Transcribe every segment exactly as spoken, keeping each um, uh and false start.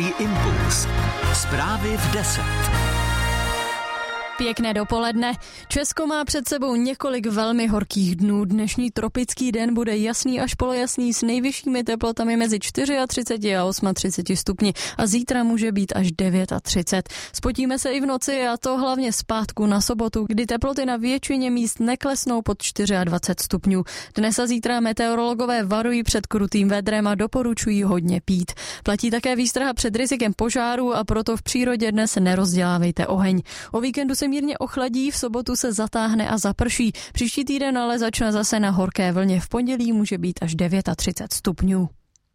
Český impuls. Zprávy v deset. Pěkné dopoledne. Česko má před sebou několik velmi horkých dnů. Dnešní tropický den bude jasný až polojasný s nejvyššími teplotami mezi třicet čtyři a třicet osm stupni a zítra může být až třicet devět. Spotíme se i v noci a to hlavně zpátku na sobotu, kdy teploty na většině míst neklesnou pod dvacet čtyři stupňů. Dnes a zítra meteorologové varují před krutým vedrem a doporučují hodně pít. Platí také výstraha před rizikem požáru a proto v přírodě dnes nerozdělávejte oheň. O víkendu se mírně ochladí, v sobotu se zatáhne a zaprší. Příští týden ale začne zase na horké vlně. V pondělí může být až třicet devět stupňů.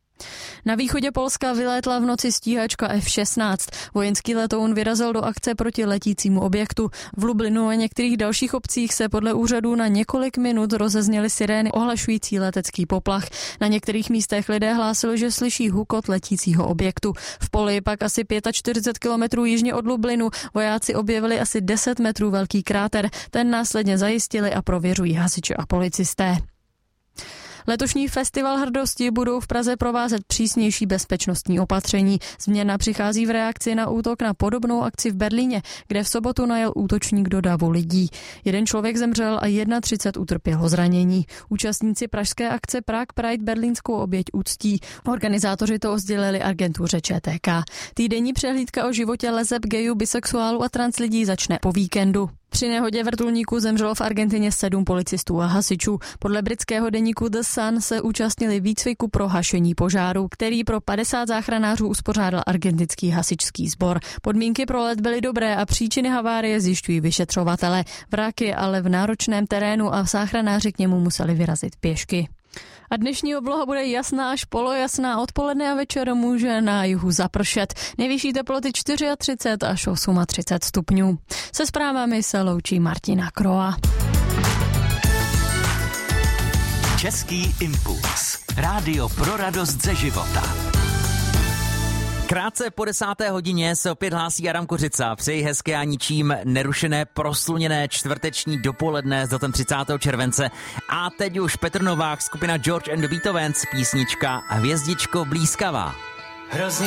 Na východě Polska vylétla v noci stíhačka F šestnáct. Vojenský letoun vyrazil do akce proti letícímu objektu. V Lublinu a některých dalších obcích se podle úřadů na několik minut rozezněly sirény ohlašující letecký poplach. Na některých místech lidé hlásili, že slyší hukot letícího objektu. V poli pak asi čtyřicet pět kilometrů jižně od Lublinu vojáci objevili asi deset metrů velký kráter. Ten následně zajistili a prověřují hasiči a policisté. Letošní festival hrdosti budou v Praze provázet přísnější bezpečnostní opatření. Změna přichází v reakci na útok na podobnou akci v Berlíně, kde v sobotu najel útočník do davu lidí. Jeden člověk zemřel a třicet jedna utrpělo zranění. Účastníci pražské akce Prague Pride berlínskou oběť uctí. Organizátoři to sdělili agentuře Č T K. Týdenní přehlídka o životě leseb, gayů, bisexuálů a trans lidí začne po víkendu. Při nehodě vrtulníku zemřelo v Argentině sedm policistů a hasičů. Podle britského deníku The Sun se účastnili výcviku pro hašení požáru, který pro padesát záchranářů uspořádal argentinský hasičský sbor. Podmínky pro let byly dobré a příčiny havárie zjišťují vyšetřovatele. Vrak je ale v náročném terénu a záchranáři k němu museli vyrazit pěšky. A dnešní obloha bude jasná až polojasná, odpoledne a večer může na jihu zapršet. Nejvyšší teploty třicet čtyři až třicet osm stupňů. Se zprávami se loučí Martina Kroa. Český impuls. Rádio pro radost ze života. Krátce po desáté hodině se opět hlásí Adam Kořica. Přeji hezké a ničím nerušené, prosluněné čtvrteční dopoledne s datem třicátého července. A teď už Petr Novák, skupina George and the Beethovens, písnička Hvězdičko blízkavá. Hrozně